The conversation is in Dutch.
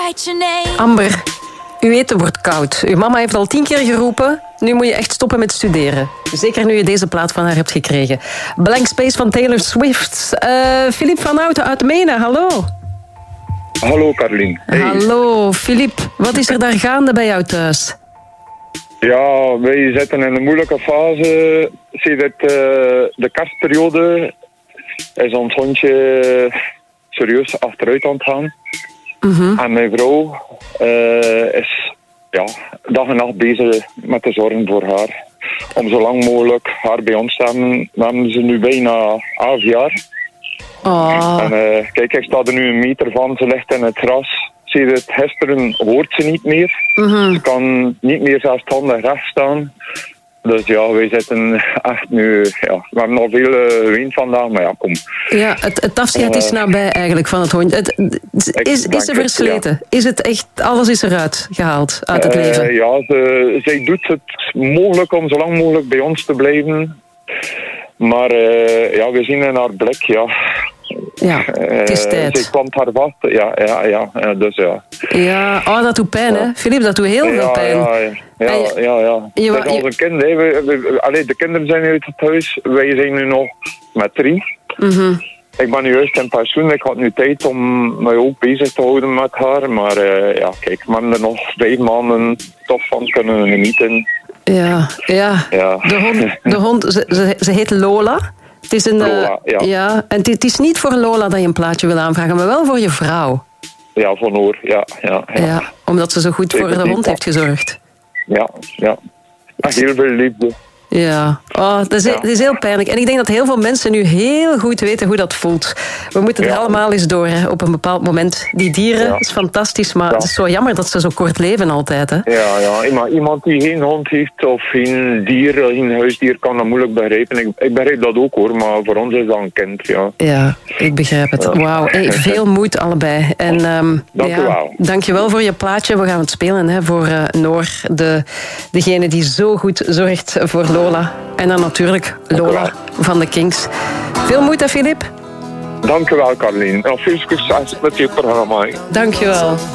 Amber, uw eten wordt koud. Uw mama heeft al 10 keer geroepen. Nu moet je echt stoppen met studeren. Zeker nu je deze plaat van haar hebt gekregen. Blank Space van Taylor Swift. Philippe van Houten uit Menen, hallo. Hallo Carlien. Hey. Hallo Philippe, wat is er daar gaande bij jou thuis? Ja, wij zitten in een moeilijke fase. Sedert de kerstperiode is ons hondje serieus achteruit aan het gaan. Mm-hmm. En mijn vrouw is dag en nacht bezig met de zorgen voor haar. Om zo lang mogelijk haar bij ons te hebben. We hebben ze nu bijna 11 jaar. Oh. En kijk, ik sta er nu een meter van. Ze ligt in het gras. Sinds gisteren hoort ze niet meer. Mm-hmm. Ze kan niet meer zelfstandig recht staan. Dus ja, wij zitten echt nu... Ja, we hebben nog veel geweend vandaag, maar ja, kom. Ja, het afscheid is nabij eigenlijk van het hondje. Is ze versleten? Ja. Is het echt... Alles is eruit gehaald uit het leven? Ja, zij doet het mogelijk om zo lang mogelijk bij ons te blijven. Maar we zien in haar blik, ja... Ja, het is tijd. Ze kwam haar vast. Ja, dus ja. Ja, oh, dat doet pijn, hè? Philippe, dat doet heel veel pijn. Ja. Dat is als een kind, hè. De kinderen zijn uit het huis. Wij zijn nu nog met 3. Mm-hmm. Ik ben nu juist in pensioen. Ik had nu tijd om mij ook bezig te houden met haar. Maar kijk, we hebben er nog 5 maanden toch van kunnen genieten. Ja. De hond ze heet Lola. Het is een, Lola, ja. En het is niet voor Lola dat je een plaatje wil aanvragen, maar wel voor je vrouw. Ja, voor Noor, ja. Omdat ze zo goed voor de hond heeft gezorgd. Ja. Heel veel liefde. Ja, het is heel pijnlijk. En ik denk dat heel veel mensen nu heel goed weten hoe dat voelt. We moeten er allemaal eens door, hè, op een bepaald moment. Die dieren, is fantastisch, maar het is zo jammer dat ze zo kort leven altijd. Hè. Ja, iemand die geen hond heeft of geen dier, geen huisdier, kan dat moeilijk begrijpen. Ik begrijp dat ook hoor, maar voor ons is dat een kind, ja. Ja, ik begrijp het. Ja. Wauw, veel moed allebei. En, dank u wel. Dank je wel voor je plaatje. We gaan het spelen hè, voor Noor, degene die zo goed zorgt voor Lola. En dan natuurlijk Lola van de Kings. Veel moed, hè, Philippe? Dank je wel, Carlien. En veel succes met je programma. Dank je wel.